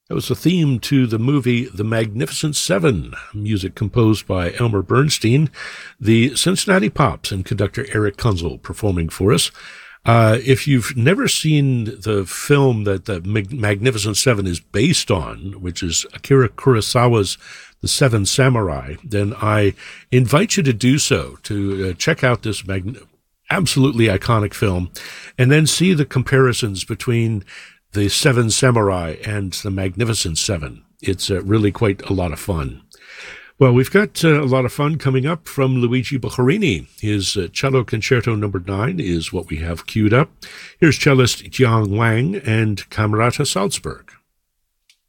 That was the theme to the movie The Magnificent Seven, music composed by Elmer Bernstein, the Cincinnati Pops and conductor Eric Kunzel performing for us. If you've never seen the film that the Magnificent Seven is based on, which is Akira Kurosawa's The Seven Samurai, then I invite you to do so, to check out this absolutely iconic film, and then see the comparisons between the Seven Samurai and the Magnificent Seven. It's really quite a lot of fun. Well, we've got a lot of fun coming up from Luigi Boccherini. His Cello Concerto No. 9 is what we have queued up. Here's cellist Jiang Wang and Camerata Salzburg.